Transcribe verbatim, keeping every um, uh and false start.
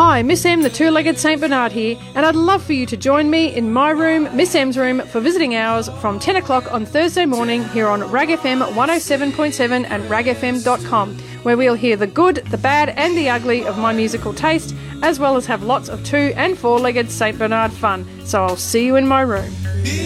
Hi, Miss M, the two-legged Saint Bernard here, and I'd love for you to join me in my room, Miss M's room, for visiting hours from ten o'clock on Thursday morning here on Rag F M one oh seven point seven and rag f m dot com, where we'll hear the good, the bad and the ugly of my musical taste, as well as have lots of two- and four-legged Saint Bernard fun. So I'll see you in my room.